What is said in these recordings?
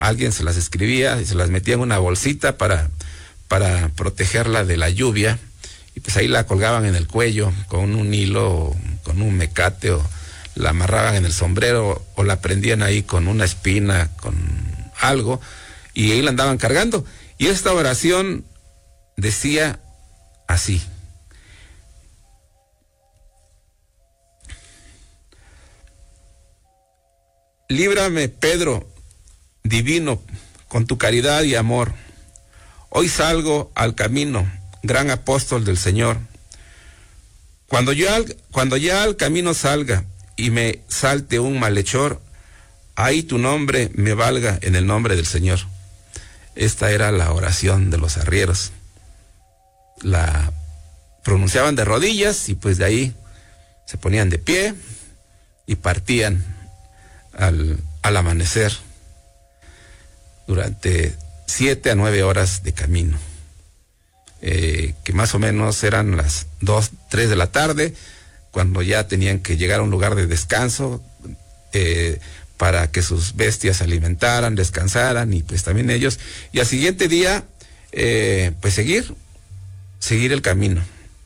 alguien se las escribía y se las metía en una bolsita para protegerla de la lluvia, y pues ahí la colgaban en el cuello con un hilo, con un mecate, o la amarraban en el sombrero, o la prendían ahí con una espina, con algo, y ahí la andaban cargando. Y esta oración decía así: líbrame, Pedro, divino, con tu caridad y amor. Hoy salgo al camino, gran apóstol del Señor. Cuando ya al camino salga y me salte un malhechor, ahí tu nombre me valga en el nombre del Señor. Esta era la oración de los arrieros. La pronunciaban de rodillas y pues de ahí se ponían de pie y partían al amanecer durante 7 a 9 horas de camino, que más o menos eran las 2, 3 de la tarde, cuando ya tenían que llegar a un lugar de descanso, para que sus bestias se alimentaran, descansaran, y pues también ellos, y al siguiente día pues seguir el camino.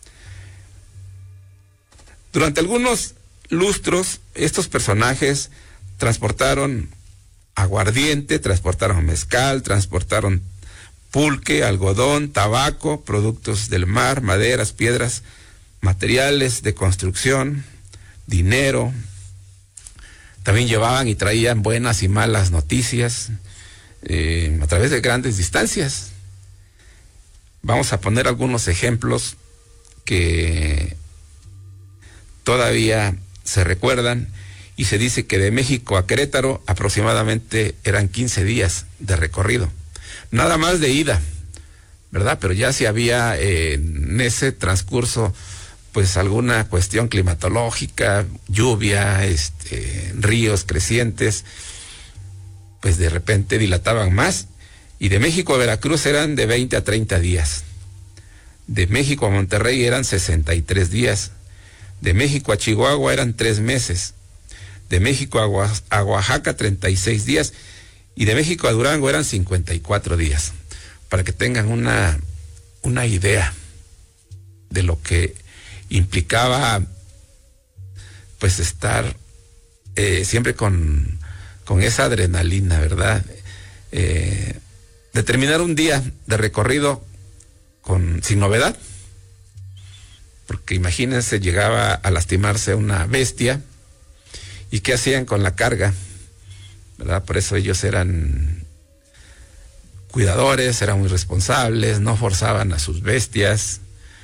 Durante algunos lustros estos personajes transportaron aguardiente, transportaron mezcal, transportaron pulque, algodón, tabaco, productos del mar, maderas, piedras, materiales de construcción, dinero. También llevaban y traían buenas y malas noticias a través de grandes distancias. Vamos a poner algunos ejemplos que todavía se recuerdan, y se dice que de México a Querétaro aproximadamente eran 15 días de recorrido, nada más de ida, ¿verdad? Pero ya si había en ese transcurso pues alguna cuestión climatológica, lluvia, ríos crecientes, pues de repente dilataban más, y de México a Veracruz eran de 20 a 30 días, de México a Monterrey eran 63 días, de México a Chihuahua eran 3 meses, de México a Oaxaca 36 días, y de México a Durango eran 54 días, para que tengan una idea de lo que implicaba pues estar siempre con esa adrenalina, ¿verdad? Determinar un día de recorrido sin novedad, porque imagínense, llegaba a lastimarse una bestia, ¿y qué hacían con la carga? ¿Verdad? Por eso ellos eran cuidadores, eran muy responsables, no forzaban a sus bestias,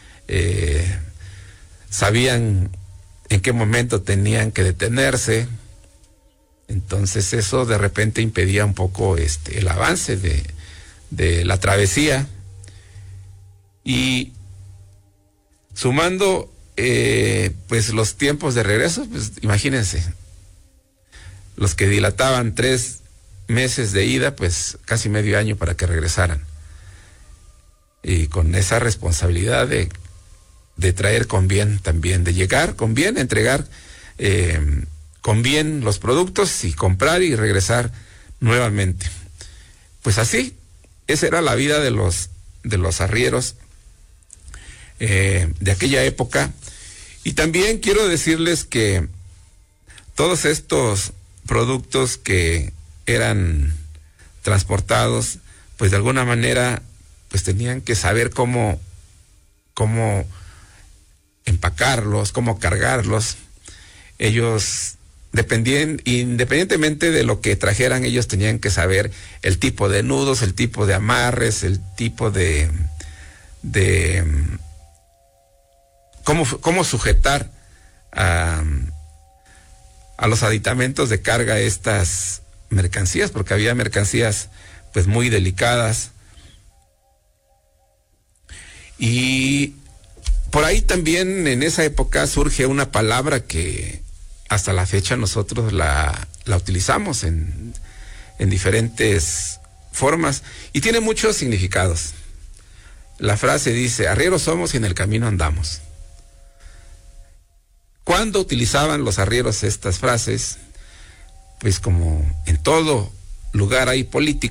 sabían en qué momento tenían que detenerse. Entonces eso de repente impedía un poco el avance de la travesía. Y sumando pues los tiempos de regreso, pues imagínense, los que dilataban 3 meses de ida, pues casi medio año para que regresaran, y con esa responsabilidad de traer con bien también, de llegar con bien, entregar con bien los productos, y comprar y regresar nuevamente. Pues así, esa era la vida de los arrieros de aquella época. Y también quiero decirles que todos estos productos que eran transportados, pues de alguna manera pues tenían que saber cómo empacarlos, cómo cargarlos. Ellos independientemente de lo que trajeran, ellos tenían que saber el tipo de nudos, el tipo de amarres, el tipo de cómo sujetar a los aditamentos de carga estas mercancías, porque había mercancías pues muy delicadas. Y por ahí también en esa época surge una palabra que hasta la fecha nosotros la utilizamos en diferentes formas, y tiene muchos significados. La frase dice: arrieros somos y en el camino andamos. ¿Cuándo utilizaban los arrieros estas frases? Pues como en todo lugar ahí político.